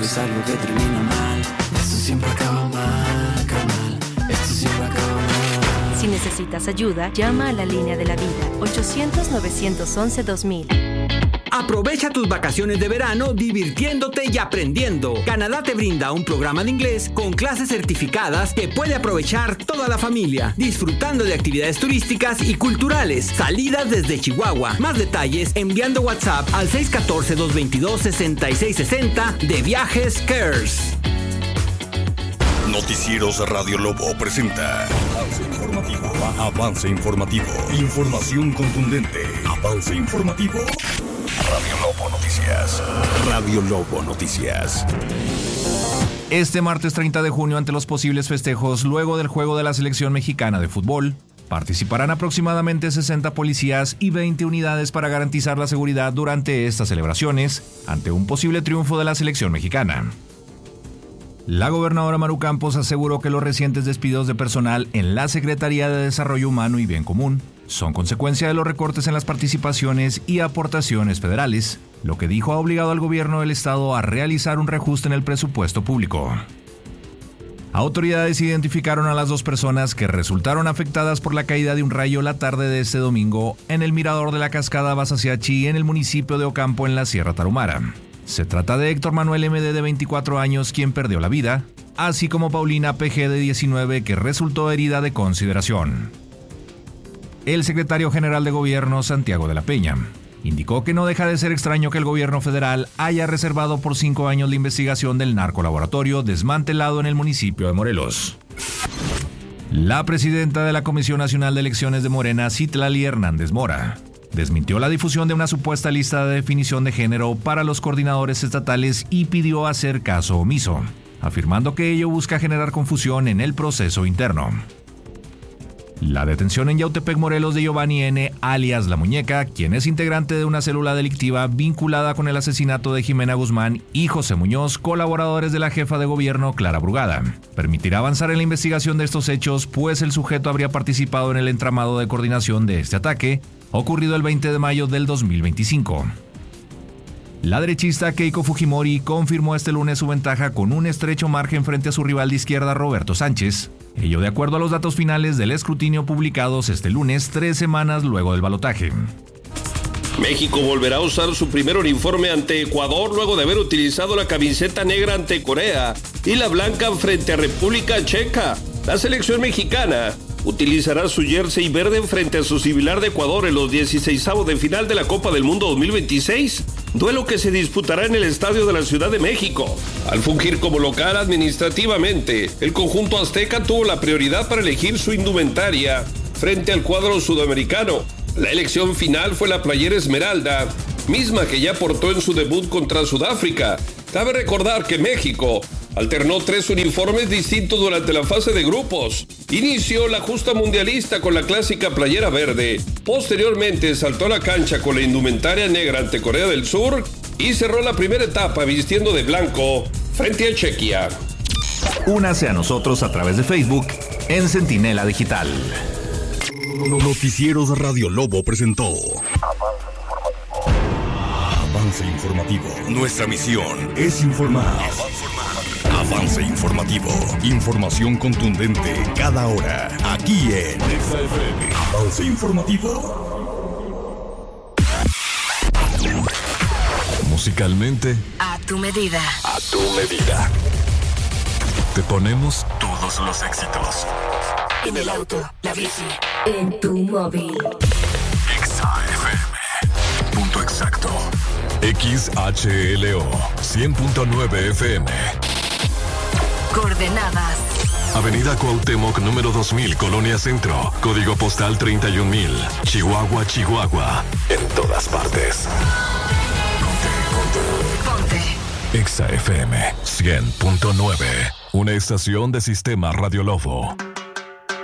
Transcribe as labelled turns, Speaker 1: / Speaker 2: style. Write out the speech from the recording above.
Speaker 1: es algo que termina mal. Esto siempre acaba mal, carnal. Esto siempre acaba mal.
Speaker 2: Si necesitas ayuda, llama a la línea de la vida, 800-911-2000.
Speaker 3: Aprovecha tus vacaciones de verano divirtiéndote y aprendiendo. Canadá te brinda un programa de inglés con clases certificadas que puede aprovechar toda la familia, disfrutando de actividades turísticas y culturales. Salidas desde Chihuahua. Más detalles enviando WhatsApp al 614-222-6660 de Viajes Cares.
Speaker 4: Noticieros Radio Lobo presenta Avance Informativo. Avance Informativo. Información contundente. Avance Informativo. Radio Lobo Noticias. Radio Lobo Noticias.
Speaker 5: Este martes 30 de junio, ante los posibles festejos luego del juego de la selección mexicana de fútbol, participarán aproximadamente 60 policías y 20 unidades para garantizar la seguridad durante estas celebraciones ante un posible triunfo de la selección mexicana. La gobernadora Maru Campos aseguró que los recientes despidos de personal en la Secretaría de Desarrollo Humano y Bien Común son consecuencia de los recortes en las participaciones y aportaciones federales, lo que dijo ha obligado al gobierno del estado a realizar un reajuste en el presupuesto público. Autoridades identificaron a las 2 personas que resultaron afectadas por la caída de un rayo la tarde de este domingo en el mirador de la cascada Basaciachi en el municipio de Ocampo en la Sierra Tarahumara. Se trata de Héctor Manuel MD de 24 años, quien perdió la vida, así como Paulina PG de 19, que resultó herida de consideración. El secretario general de Gobierno, Santiago de la Peña, indicó que no deja de ser extraño que el gobierno federal haya reservado por 5 años la investigación del narcolaboratorio desmantelado en el municipio de Morelos. La presidenta de la Comisión Nacional de Elecciones de Morena, Citlali Hernández Mora, desmintió la difusión de una supuesta lista de definición de género para los coordinadores estatales y pidió hacer caso omiso, afirmando que ello busca generar confusión en el proceso interno. La detención en Yautepec, Morelos, de Giovanni N., alias La Muñeca, quien es integrante de una célula delictiva vinculada con el asesinato de Jimena Guzmán y José Muñoz, colaboradores de la jefa de gobierno Clara Brugada, permitirá avanzar en la investigación de estos hechos, pues el sujeto habría participado en el entramado de coordinación de este ataque, ocurrido el 20 de mayo del 2025. La derechista Keiko Fujimori confirmó este lunes su ventaja con un estrecho margen frente a su rival de izquierda Roberto Sánchez, ello de acuerdo a los datos finales del escrutinio publicados este lunes, 3 semanas luego del balotaje.
Speaker 6: México volverá a usar su primer uniforme ante Ecuador luego de haber utilizado la camiseta negra ante Corea y la blanca frente a República Checa. La selección mexicana utilizará su jersey verde frente a su similar de Ecuador en los 16avos de final de la Copa del Mundo 2026, duelo que se disputará en el Estadio de la Ciudad de México. Al fungir como local administrativamente, el conjunto azteca tuvo la prioridad para elegir su indumentaria frente al cuadro sudamericano. La elección final fue la playera esmeralda, misma que ya portó en su debut contra Sudáfrica. Cabe recordar que México alternó 3 uniformes distintos durante la fase de grupos. Inició la justa mundialista con la clásica playera verde. Posteriormente saltó a la cancha con la indumentaria negra ante Corea del Sur y cerró la primera etapa vistiendo de blanco frente a Chequia.
Speaker 5: Únase a nosotros a través de Facebook en Centinela Digital.
Speaker 4: Noticieros Radio Lobo presentó Avance Informativo. Nuestra misión es informar. Avance Informativo. Información contundente cada hora. Aquí en XFM. Avance Informativo. Musicalmente,
Speaker 2: A tu medida.
Speaker 4: a tu medida. Te ponemos todos los éxitos.
Speaker 2: En el auto, la bici, en tu móvil.
Speaker 4: XFM. Punto exacto. XHLO 100.9 FM.
Speaker 2: Coordenadas.
Speaker 4: Avenida Cuauhtémoc, número 2000, Colonia Centro. Código postal 31000. Chihuahua, Chihuahua. En todas partes.
Speaker 2: Ponte.
Speaker 4: XFM 100.9. Una estación de Sistema Radio Lobo.